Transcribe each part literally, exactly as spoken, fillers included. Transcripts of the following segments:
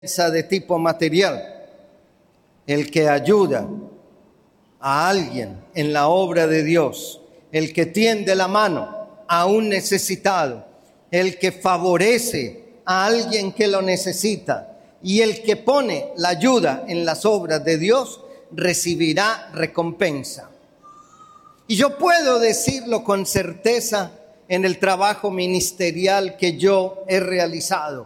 de tipo material. El que ayuda a alguien en la obra de Dios, el que tiende la mano a un necesitado, el que favorece a alguien que lo necesita y el que pone la ayuda en las obras de Dios, recibirá recompensa. Y yo puedo decirlo con certeza en el trabajo ministerial que yo he realizado.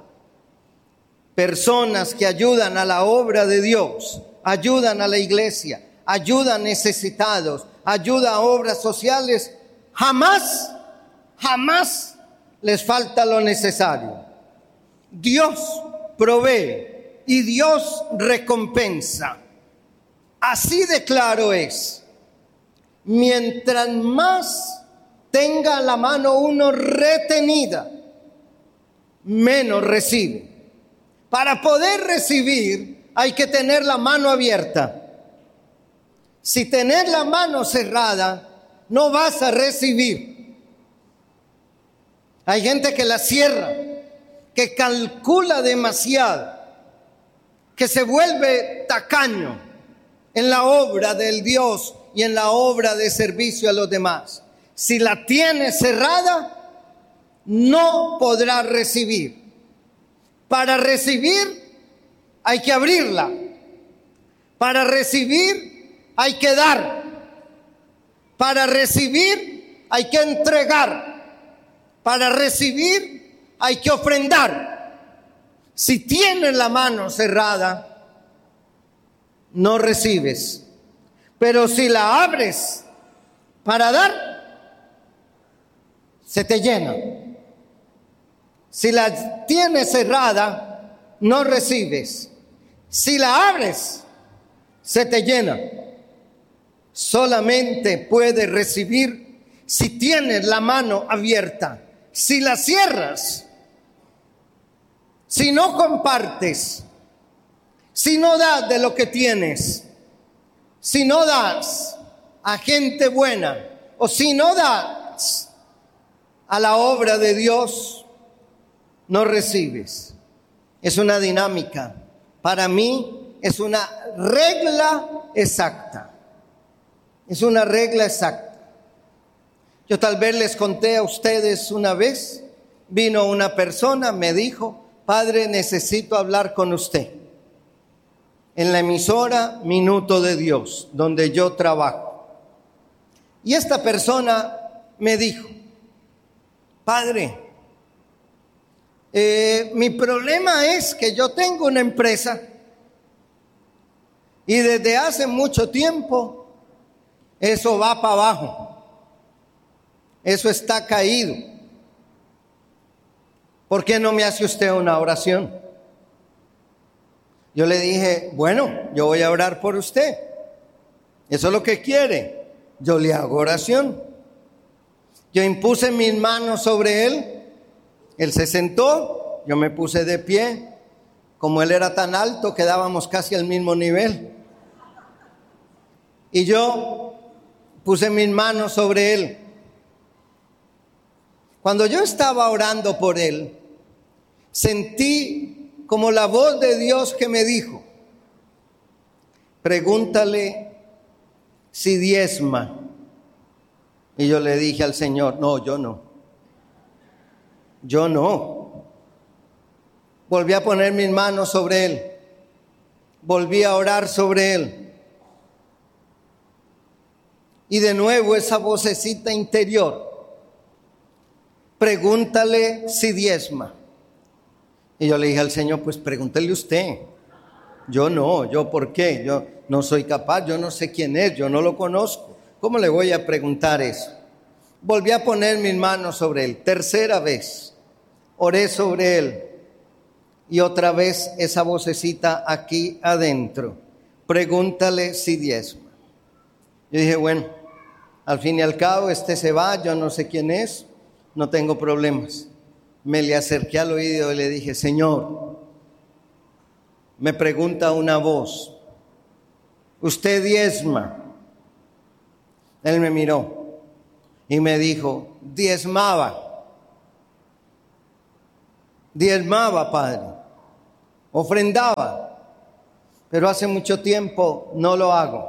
Personas que ayudan a la obra de Dios, ayudan a la iglesia, ayudan a necesitados, ayudan a obras sociales, jamás, jamás les falta lo necesario. Dios provee y Dios recompensa. Así de claro es. Mientras más tenga la mano uno retenida, menos recibe. Para poder recibir hay que tener la mano abierta. Si tenés la mano cerrada, no vas a recibir. Hay gente que la cierra, que calcula demasiado, que se vuelve tacaño en la obra del Dios y en la obra de servicio a los demás. Si la tiene cerrada, no podrá recibir. Para recibir hay que abrirla. Para recibir hay que dar. Para recibir hay que entregar. Para recibir hay que ofrendar. Si tienes la mano cerrada, no recibes. Pero si la abres para dar, se te llena. Si la tienes cerrada, no recibes. Si la abres, se te llena. Solamente puedes recibir si tienes la mano abierta. Si la cierras, si no compartes, si no das de lo que tienes, si no das a gente buena o si no das a la obra de Dios, no recibes. Es una dinámica. Para mí es una regla exacta. Es una regla exacta. Yo tal vez les conté a ustedes una vez, vino una persona, me dijo: padre, necesito hablar con usted. En la emisora Minuto de Dios, donde yo trabajo. Y esta persona me dijo: padre, Eh, mi problema es que yo tengo una empresa y desde hace mucho tiempo eso va para abajo, eso está caído. ¿Por qué no me hace usted una oración? Yo le dije: bueno, yo voy a orar por usted. Eso es lo que quiere. Yo le hago oración. Yo impuse mis manos sobre él. Él se sentó, yo me puse de pie. Como él era tan alto, quedábamos casi al mismo nivel. Y yo puse mis manos sobre él. Cuando yo estaba orando por él, sentí como la voz de Dios que me dijo: pregúntale si diezma. Y yo le dije al Señor: no, yo no. Yo no. Volví a poner mis manos sobre él. Volví a orar sobre él. Y de nuevo esa vocecita interior: pregúntale si diezma. Y yo le dije al Señor: pues pregúntele usted. Yo no, yo ¿por qué? Yo no soy capaz, yo no sé quién es, yo no lo conozco. ¿Cómo le voy a preguntar eso? Volví a poner mis manos sobre él. Tercera vez. Oré sobre él y otra vez esa vocecita aquí adentro: pregúntale si diezma. Yo dije: bueno, al fin y al cabo este se va, yo no sé quién es, no tengo problemas. Me le acerqué al oído y le dije: Señor, me pregunta una voz, ¿usted diezma? Él me miró y me dijo: diezmaba. Diezmaba, padre. ofrendaba, pero hace mucho tiempo no lo hago.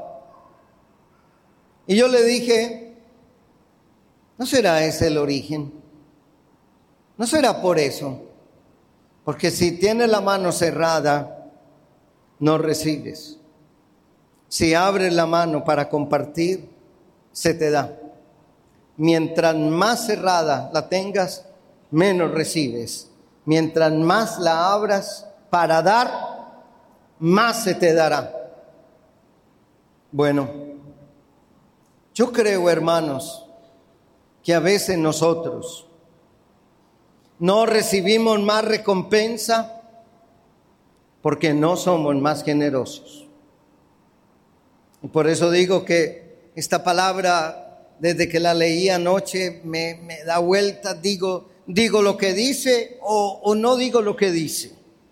Y yo le dije, ¿no será ese el origen? ¿No será por eso? Porque si tienes la mano cerrada, no recibes. Si abres la mano para compartir, se te da. Mientras más cerrada la tengas, menos recibes. Mientras más la abras para dar, más se te dará. Bueno, yo creo, hermanos, que a veces nosotros no recibimos más recompensa porque no somos más generosos. Y por eso digo que esta palabra, desde que la leí anoche, me, me da vueltas. Digo, digo lo que dice o, o no digo lo que dice.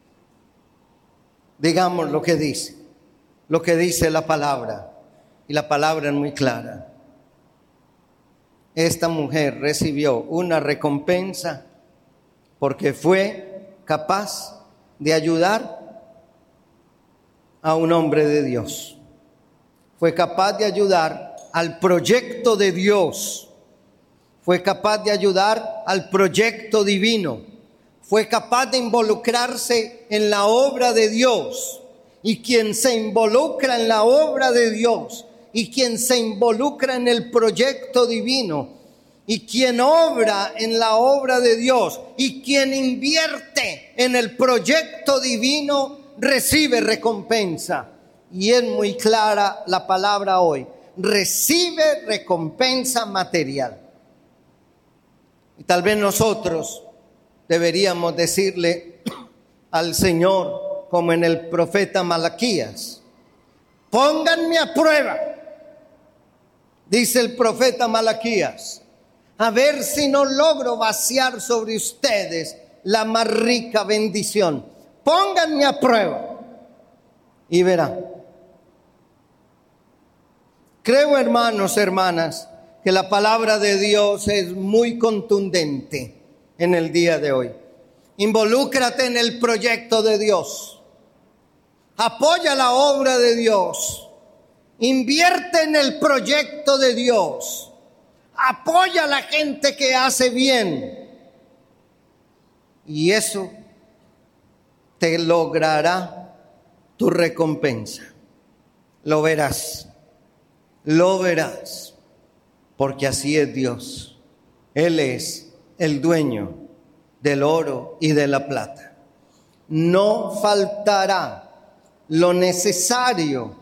Digamos lo que dice, lo que dice la palabra. Y la palabra es muy clara. Esta mujer recibió una recompensa porque fue capaz de ayudar a un hombre de Dios. Fue capaz de ayudar al proyecto de Dios. Fue capaz de ayudar al proyecto divino. Fue capaz de involucrarse en la obra de Dios. Y quien se involucra en la obra de Dios, y quien se involucra en el proyecto divino, y quien obra en la obra de Dios, y quien invierte en el proyecto divino, recibe recompensa. Y es muy clara la palabra hoy: recibe recompensa material. Y tal vez nosotros deberíamos decirle al Señor, como en el profeta Malaquías: pónganme a prueba, dice el profeta Malaquías, a ver si no logro vaciar sobre ustedes la más rica bendición. Pónganme a prueba y verán. Creo, hermanos, hermanas, que la palabra de Dios es muy contundente en el día de hoy. Involúcrate en el proyecto de Dios. Apoya la obra de Dios. Invierte en el proyecto de Dios. Apoya a la gente que hace bien. Y eso te logrará tu recompensa. Lo verás. Lo verás. Porque así es Dios. Él es el dueño del oro y de la plata. No faltará lo necesario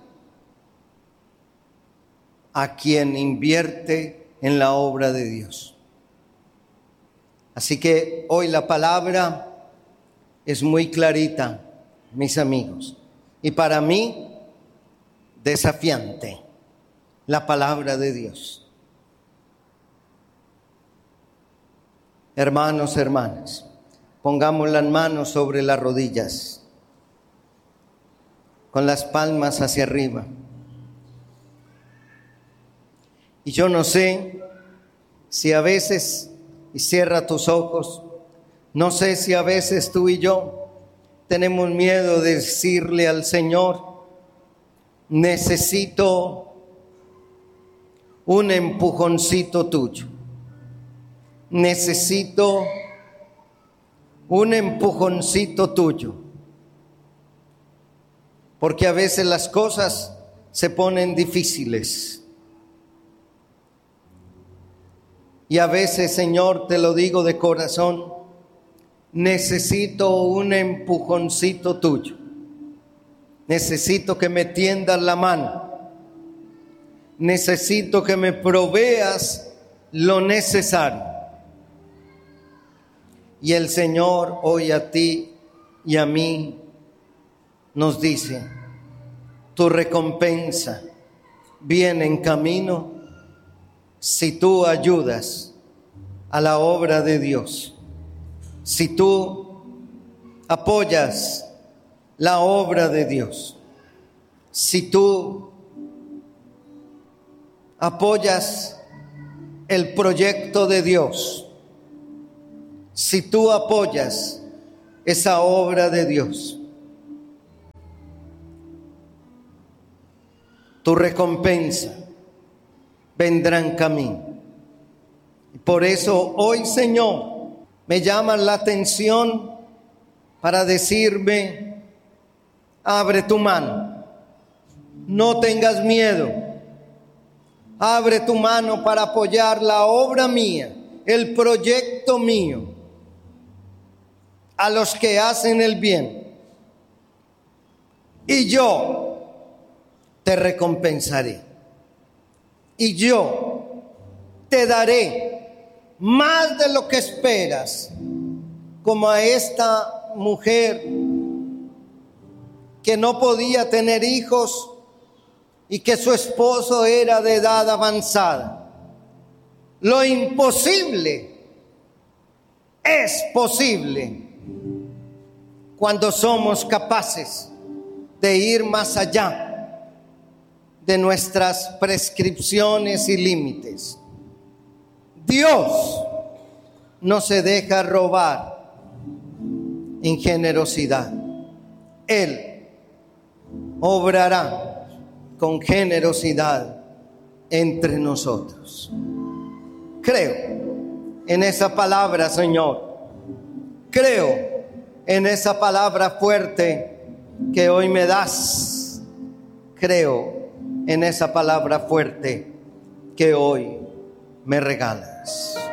a quien invierte en la obra de Dios. Así que hoy la palabra es muy clarita, mis amigos, y para mí desafiante, la palabra de Dios. Hermanos, hermanas, pongamos las manos sobre las rodillas, con las palmas hacia arriba. Y yo no sé si a veces, y cierra tus ojos, no sé si a veces tú y yo tenemos miedo de decirle al Señor: necesito un empujoncito tuyo. Necesito un empujoncito tuyo. Porque a veces las cosas se ponen difíciles. Y a veces, Señor, te lo digo de corazón, necesito un empujoncito tuyo. Necesito que me tiendas la mano. Necesito que me proveas lo necesario. Y el Señor hoy a ti y a mí nos dice: tu recompensa viene en camino si tú ayudas a la obra de Dios, si tú apoyas la obra de Dios, si tú apoyas el proyecto de Dios, si tú apoyas esa obra de Dios. tu recompensa vendrá en camino. Por eso hoy, Señor, me llaman la atención para decirme: abre tu mano, no tengas miedo, abre tu mano para apoyar la obra mía, el proyecto mío, a los que hacen el bien, y yo te recompensaré, y yo te daré más de lo que esperas, como a esta mujer que no podía tener hijos y que su esposo era de edad avanzada. Lo imposible es posible cuando somos capaces de ir más allá de nuestras prescripciones y límites. Dios no se deja robar en generosidad. Él obrará con generosidad entre nosotros. Creo en esa palabra, Señor. Creo en esa palabra fuerte que hoy me das. Creo en esa palabra fuerte que hoy me regalas.